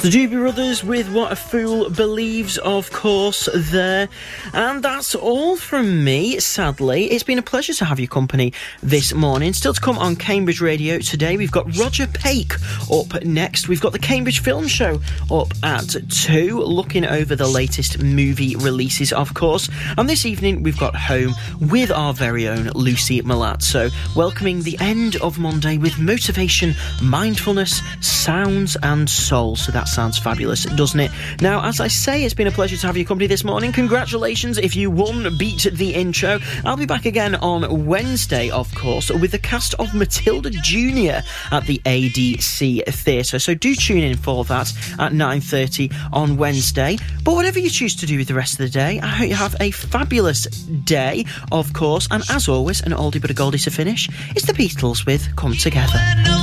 The Doobie Brothers with What a Fool Believes, of course, there. And that's all from me, sadly. It's been a pleasure to have your company this morning. Still to come on Cambridge Radio today, we've got Roger Pake up next. We've got the Cambridge Film Show up at 2, looking over the latest movie releases, of course. And this evening, we've got Home with our very own Lucy Malazzo, welcoming the end of Monday with motivation, mindfulness, sounds and soul. So that sounds fabulous, doesn't it? Now, as I say, it's been a pleasure to have your company this morning. Congratulations if you won Beat the Intro. I'll be back again on Wednesday, of course, with the cast of Matilda Jr. at the ADC Theatre. So do tune in for that at 9:30 on Wednesday. But whatever you choose to do with the rest of the day, I hope you have a fabulous day, of course. And as always, an oldie but a goldie to finish. It's the Beatles with Come Together.